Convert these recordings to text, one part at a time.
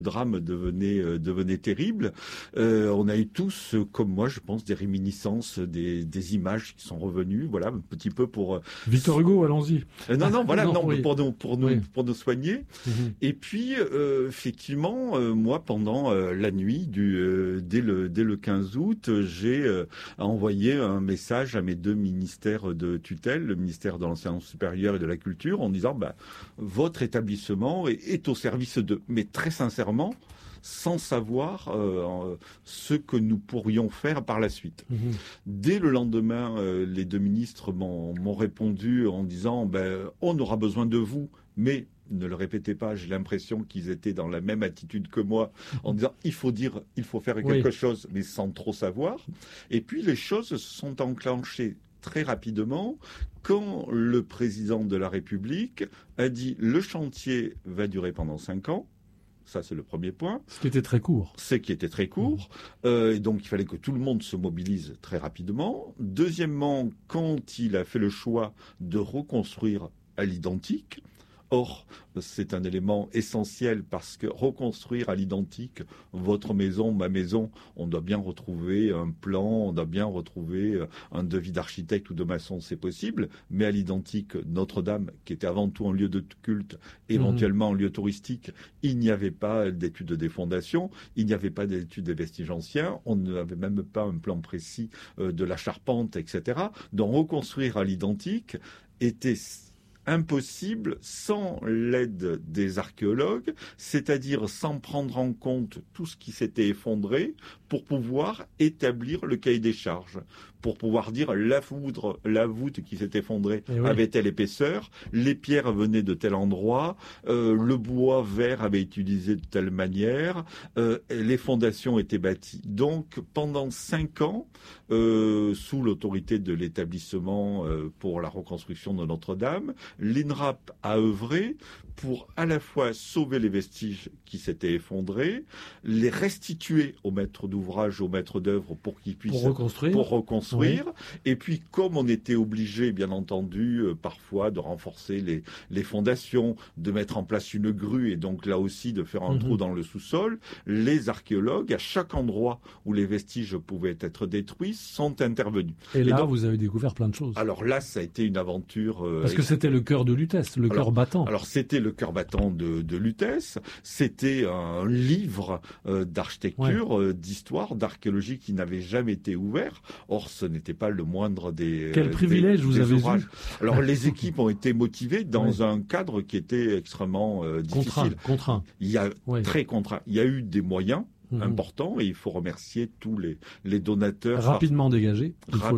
drame devenait terrible. On a eu tous, comme moi, je pense, des réminiscences, des images qui sont revenues, voilà, un petit peu pour... Victor Hugo, allons-y. Oui. pour Oui. nous soigner. Et puis, effectivement, moi, pendant la nuit, dès le 15 août, j'ai envoyé un message à mes 2 ministères de tutelle, le ministère de l'Enseignement supérieur et de la Culture, en disant, votre établissement est au service d'eux. Mais très sincèrement, sans savoir ce que nous pourrions faire par la suite. Dès le lendemain, les 2 ministres m'ont répondu en disant on aura besoin de vous, mais ne le répétez pas, j'ai l'impression qu'ils étaient dans la même attitude que moi, en disant il faut faire quelque chose, mais sans trop savoir. Et puis les choses se sont enclenchées très rapidement quand le président de la République a dit le chantier va durer pendant 5 ans. Ça, c'est le premier point. Ce qui était très court. Et donc, il fallait que tout le monde se mobilise très rapidement. Deuxièmement, quand il a fait le choix de reconstruire à l'identique, or, c'est un élément essentiel parce que reconstruire à l'identique votre maison, ma maison, on doit bien retrouver un plan, on doit bien retrouver un devis d'architecte ou de maçon, c'est possible, mais à l'identique, Notre-Dame, qui était avant tout un lieu de culte, éventuellement un lieu touristique, il n'y avait pas d'études des fondations, il n'y avait pas d'études des vestiges anciens, on n'avait même pas un plan précis de la charpente, etc. Donc reconstruire à l'identique était impossible sans l'aide des archéologues, c'est-à-dire sans prendre en compte tout ce qui s'était effondré pour pouvoir établir le cahier des charges, pour pouvoir dire la voûte qui s'est effondrée avait telle épaisseur, les pierres venaient de tel endroit, le bois vert avait été utilisé de telle manière, les fondations étaient bâties. Donc pendant 5 ans, sous l'autorité de l'établissement pour la reconstruction de Notre-Dame, l'INRAP a œuvré pour à la fois sauver les vestiges qui s'étaient effondrés, les restituer aux maîtres d'ouvrage, aux maîtres d'œuvre pour qu'ils puissent reconstruire. Et puis, comme on était obligé, bien entendu, parfois de renforcer les fondations, de mettre en place une grue et donc là aussi de faire un trou dans le sous-sol, les archéologues, à chaque endroit où les vestiges pouvaient être détruits, sont intervenus. Et là, donc, vous avez découvert plein de choses. Alors là, ça a été une aventure... Parce que c'était le cœur de Lutèce, cœur battant. Alors c'était le cœur battant de Lutèce, c'était un livre d'architecture, d'histoire, d'archéologie qui n'avait jamais été ouvert. Or, ce n'était pas le moindre des Quel privilège vous avez eu. Alors les équipes ont été motivées dans un cadre qui était extrêmement difficile. Contraint. Très contraint. Il y a eu des moyens important et il faut remercier tous les donateurs rapidement dégagés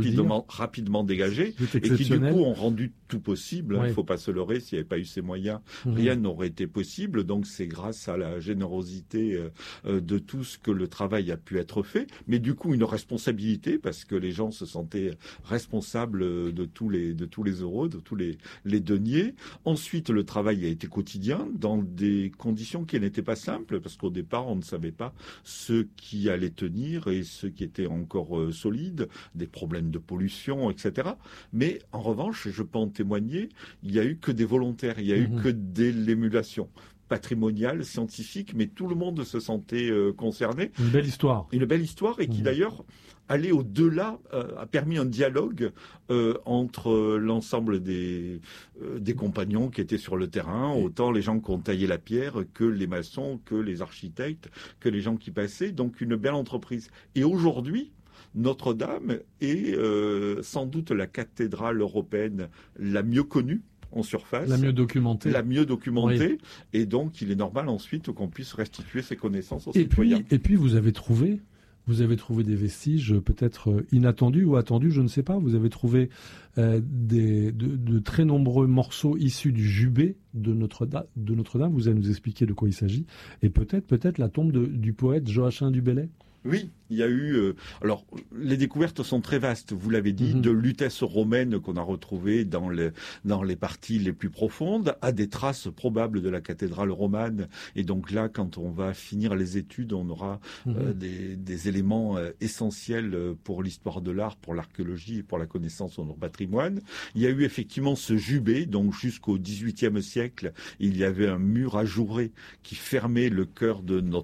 et qui du coup ont rendu tout possible. Il ne faut pas se leurrer, s'il n'y avait pas eu ces moyens, rien n'aurait été possible. Donc c'est grâce à la générosité de tous que le travail a pu être fait, mais du coup une responsabilité parce que les gens se sentaient responsables de tous les euros, de tous les deniers. Ensuite le travail a été quotidien dans des conditions qui n'étaient pas simples parce qu'au départ on ne savait pas ce qui allait tenir et ce qui était encore solide, des problèmes de pollution, etc. Mais en revanche, je peux en témoigner, il n'y a eu que des volontaires, il n'y a eu que de l'émulation patrimoniale, scientifique, mais tout le monde se sentait concerné. Une belle histoire. Une belle histoire et qui d'ailleurs aller au-delà a permis un dialogue entre l'ensemble des compagnons qui étaient sur le terrain, autant les gens qui ont taillé la pierre que les maçons, que les architectes, que les gens qui passaient. Donc une belle entreprise. Et aujourd'hui, Notre-Dame est sans doute la cathédrale européenne la mieux connue en surface. La mieux documentée. Oui. Et donc il est normal ensuite qu'on puisse restituer ces connaissances aux citoyens. Et puis vous avez trouvé des vestiges peut-être inattendus ou attendus, je ne sais pas. Vous avez trouvé de très nombreux morceaux issus du jubé de Notre-Dame. Vous allez nous expliquer de quoi il s'agit. Et peut-être la tombe du poète Joachim du Bellay. Oui, il y a eu... alors, les découvertes sont très vastes, vous l'avez dit, de lutèces romaines qu'on a retrouvées dans les parties les plus profondes, à des traces probables de la cathédrale romane. Et donc là, quand on va finir les études, on aura des éléments essentiels pour l'histoire de l'art, pour l'archéologie et pour la connaissance de notre patrimoine. Il y a eu effectivement ce jubé, donc jusqu'au XVIIIe siècle, il y avait un mur ajouré qui fermait le cœur de notre